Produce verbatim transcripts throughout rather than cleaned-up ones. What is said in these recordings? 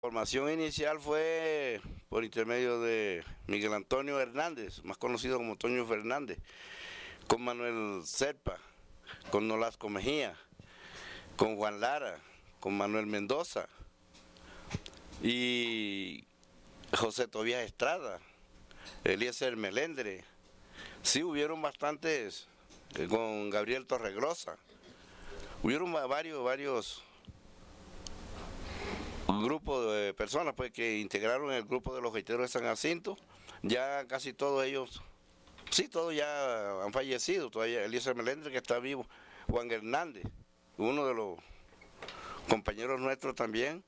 Formación inicial fue por intermedio de Miguel Antonio Hernández, más conocido como Toño Fernández, con Manuel Serpa, con Nolasco Mejía, con Juan Lara, con Manuel Mendoza y José Tobías Estrada, Eliezer Melendre. Sí, hubieron bastantes, eh, con Gabriel Torregrosa. Hubieron varios, varios grupos de personas pues, que integraron el grupo de los gaiteros de San Jacinto. Ya casi todos ellos, sí, todos ya han fallecido. Todavía Eliezer Melendre, que está vivo, Juan Hernández, uno de los compañeros nuestros también.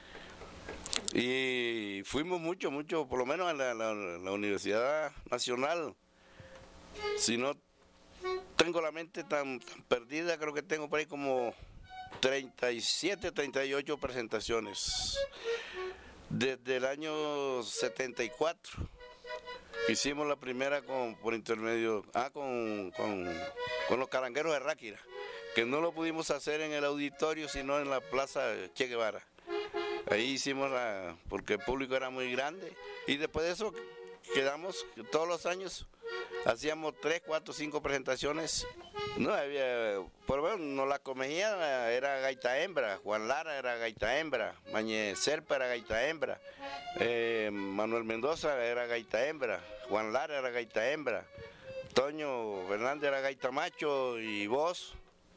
Y fuimos mucho, mucho, por lo menos en la, la, la Universidad Nacional. Si no tengo la mente tan, tan perdida, creo que tengo por ahí como treinta y siete, treinta y ocho presentaciones. Desde el año setenta y cuatro hicimos la primera con, por intermedio, ah, con, con, con los carangueros de Ráquira, que no lo pudimos hacer en el auditorio, sino en la Plaza Che Guevara. Ahí hicimos la, porque el público era muy grande, y después de eso quedamos todos los años, hacíamos tres, cuatro, cinco presentaciones. No había, por lo menos Nolasco Mejía era gaita hembra, Juan Lara era gaita hembra, Mañe Serpa era gaita hembra, eh, Manuel Mendoza era gaita hembra, Juan Lara era gaita hembra, Toño Fernández era gaita macho y voz,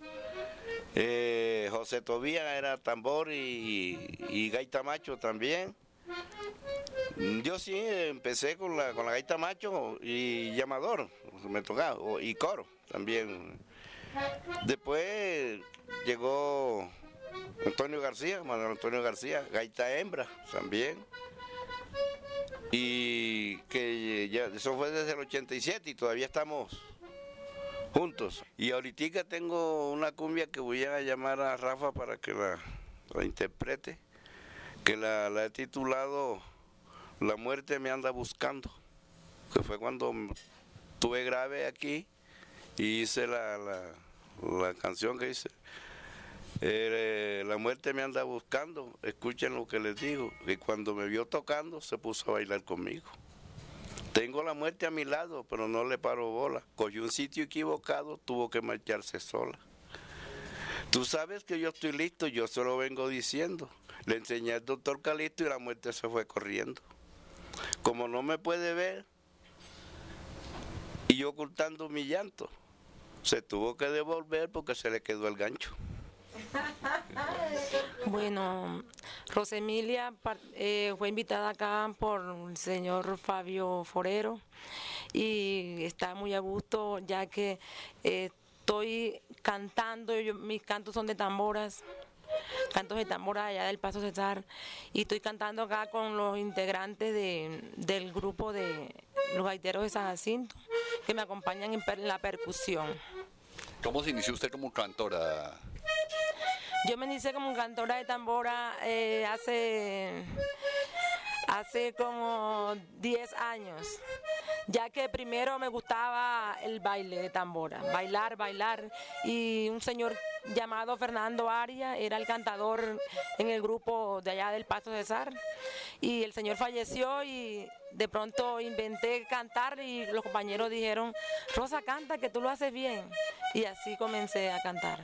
eh, José Tobías era tambor y, y gaita macho también. Yo sí empecé con la, con la gaita macho y llamador, me tocaba, y coro también. Después llegó Antonio García, Manuel Antonio García, gaita hembra también. Y que ya, eso fue desde el ochenta y siete y todavía estamos juntos. Y ahorita tengo una cumbia que voy a llamar a Rafa para que la, la interprete, que la, la he titulado La muerte me anda buscando, que fue cuando tuve grave aquí y hice la, la, la canción que hice. Eh, la muerte me anda buscando, escuchen lo que les digo, y cuando me vio tocando se puso a bailar conmigo. Tengo la muerte a mi lado, pero no le paro bola. Cogió un sitio equivocado, tuvo que marcharse sola. Tú sabes que yo estoy listo, yo se lo vengo diciendo. Le enseñé al doctor Calixto y la muerte se fue corriendo. Como no me puede ver y yo ocultando mi llanto, se tuvo que devolver porque se le quedó el gancho. Bueno, Rosemilia eh, fue invitada acá por el señor Fabio Forero y está muy a gusto ya que eh, estoy cantando, yo, mis cantos son de tamboras, cantos de tambora allá del Paso Cesar, y estoy cantando acá con los integrantes de, del grupo de los gaiteros de San Jacinto que me acompañan en, per, en la percusión. ¿Cómo se inició usted como cantora? Yo me inicié como cantora de tambora eh, hace, hace como diez años, ya que primero me gustaba el baile de tambora, bailar, bailar, y un señor llamado Fernando Arias era el cantador en el grupo de allá del Paso Cesar, y el señor falleció y de pronto inventé cantar y los compañeros dijeron, Rosa, canta que tú lo haces bien, y así comencé a cantar.